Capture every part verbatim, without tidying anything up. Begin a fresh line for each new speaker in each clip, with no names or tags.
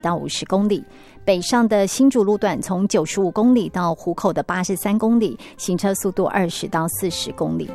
到五十公里。北上的新竹路段从九十五公里到湖口的八十三公里，行车速度二十到四十公里。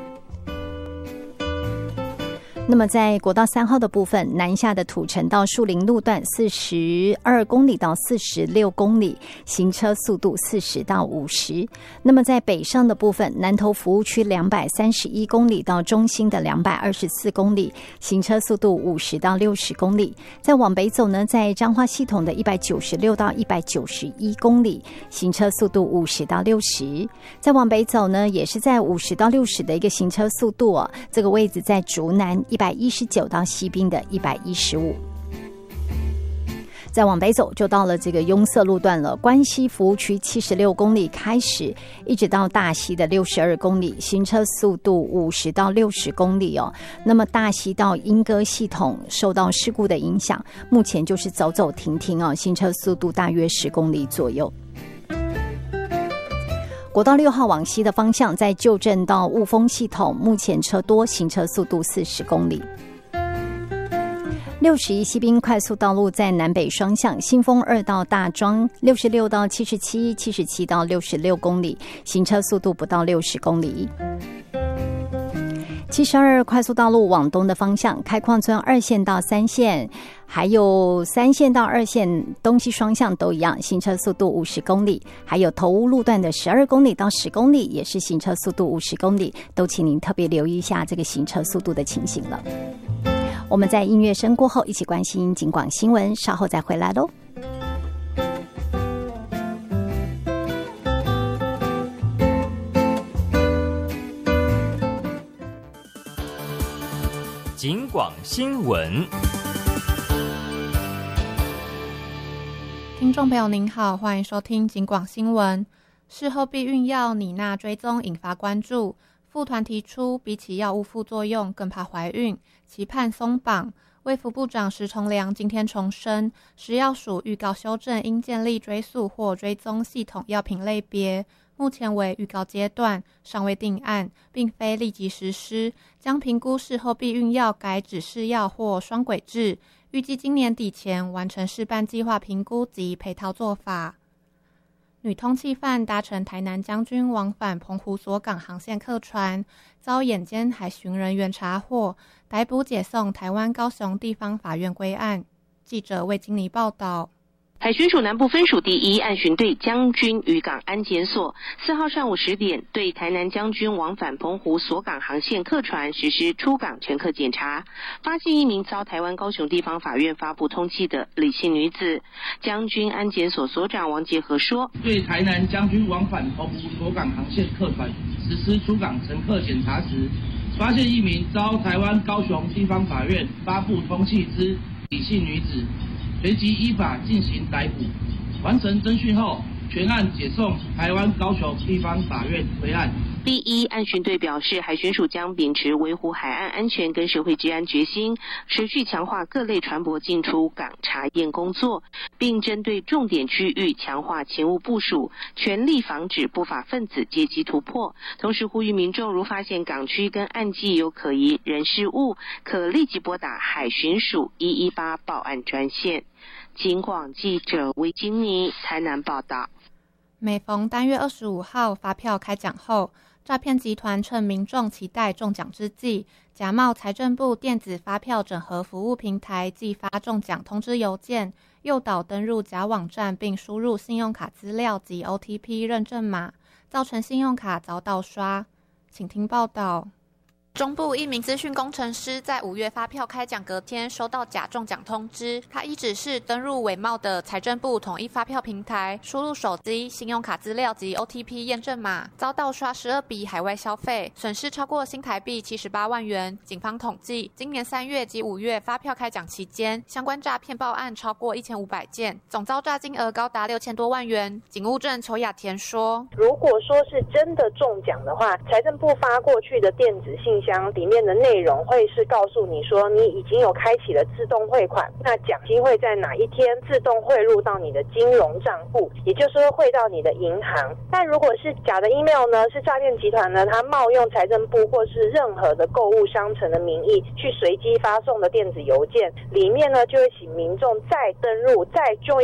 那么在国道三号的部分，南下的土城到树林路段四十二公里到四十六公里，行车速度四十到五十。那么在北上的部分，南投服务区两百三十一公里到中心的两百二十四公里，行车速度五十到六十公里。再往北走呢，在彰化系统的一百九十六到一百九十一公里，行车速度五十到六十。再往北走呢，也是在五十到六十的一个行车速度哦，这个位置在竹南一百一十九到西滨的一百一十五。再往北走就到了这个拥塞路段了，关西服务区七十六公里开始，一直到大溪的六十二公里，行车速度五十到六十公里哦。那么大溪到莺歌系统受到事故的影响，目前就是走走停停哦，行车速度大约十公里左右。国道六号往西的方向，在旧镇到雾峰系统，目前车多，行车速度四十公里。六十一西滨快速道路在南北双向，新丰二到大庄，六十六到七十七，七十七到六十六公里，行车速度不到六十公里。七十二快速道路往东的方向，开矿村二线到三线，还有三线到二线东西双向都一样，行车速度五十公里。还有头屋路段的十二公里到十公里，也是行车速度五十公里，都请您特别留意一下这个行车速度的情形了。我们在音乐声过后，一起关心警广新闻，稍后再回来喽。
警广新闻，
听众朋友您好，欢迎收听警广新闻。事后避孕药拟钠追踪引发关注，妇团提出比起药物副作用更怕怀孕，期盼松绑。卫福部长石崇良今天重申，食药署预告修正应建立追溯或追踪系统药品类别，目前为预告阶段，尚未定案，并非立即实施，将评估事后避孕药改指示药或双轨制，预计今年底前完成试办计划评估及配套做法。女通缉犯搭乘台南将军往返澎湖锁港航线客船，遭眼尖海巡人员查获，逮捕解送台湾高雄地方法院归案。记者魏金妮报道。
海巡署南部分署第一岸巡队将军渔港安检所四号上午十点对台南将军往返澎湖锁港航线客船实施出港乘客检查，发现一名遭台湾高雄地方法院发布通缉的李姓女子。将军安检所所长王杰和说，
对台南将军往返澎湖锁港航线客船实施出港乘客检查时，发现一名遭台湾高雄地方法院发布通缉之李姓女子，随即依法进行逮捕，完成侦讯后，全案解送台湾高雄地方法院归案。
第一岸巡队表示，海巡署将秉持维护海岸安全跟社会治安决心，持续强化各类船舶进出港查验工作，并针对重点区域强化勤务部署，全力防止不法分子借机突破。同时呼吁民众如发现港区跟岸际有可疑人事物，可立即拨打海巡署一一八报案专线。警广记者魏金妮台南报道。
每逢单月二十五号发票开奖后，诈骗集团趁民众期待中奖之际，假冒财政部电子发票整合服务平台寄发中奖通知邮件，诱导登入假网站并输入信用卡资料及 O T P 认证码，造成信用卡遭盗刷。请听报道。中部一名资讯工程师在五月发票开奖隔天收到假中奖通知，他依指示登入伪冒的财政部统一发票平台，输入手机、信用卡资料及 O T P 验证码，遭盗刷十二笔海外消费，损失超过新台币七十八万元。警方统计，今年三月及五月发票开奖期间，相关诈骗报案超过一千五百件，总遭诈金额高达六千多万元。警务证邱雅田说：“
如果说是真的中奖的话，财政部发过去的电子信箱里面的内容会是告诉你说你已经有开启了自动汇款，那奖金会在哪一天自动汇入到你的金融账户，也就是会汇到你的银行。但如果是假的 email 呢，是诈骗集团呢，他冒用财政部或是任何的购物商城的名义去随机发送的电子邮件，里面呢就会请民众再登入再 join